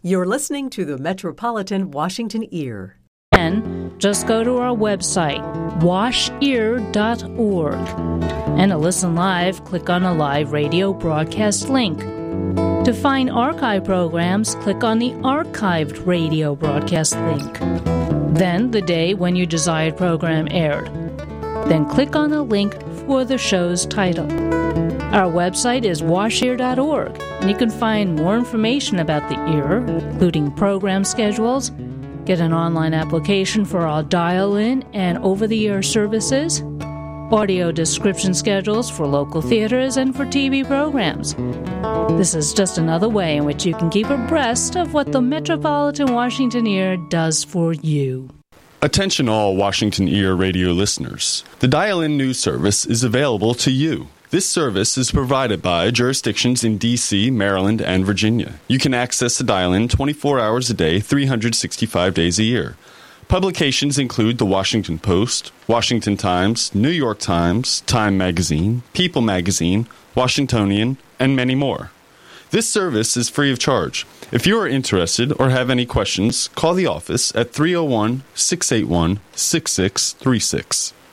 You're listening to the Metropolitan Washington Ear. And just go to our website, washear.org. And to listen live, click on the live radio broadcast link. To find archive programs, click on the archived radio broadcast link. Then the day when your desired program aired. Then click on the link for the show's title. Our website is washear.org, and you can find more information about the ear, including program schedules, get an online application for our dial-in and over-the-air services, audio description schedules for local theaters and for TV programs. This is just another way in which you can keep abreast of what the Metropolitan Washington Ear does for you. Attention all Washington Ear radio listeners. The dial-in news service is available to you. This service is provided by jurisdictions in D.C., Maryland, and Virginia. You can access the dial-in 24 hours a day, 365 days a year. Publications include The Washington Post, Washington Times, New York Times, Time Magazine, People Magazine, Washingtonian, and many more. This service is free of charge. If you are interested or have any questions, call the office at 301-681-6636.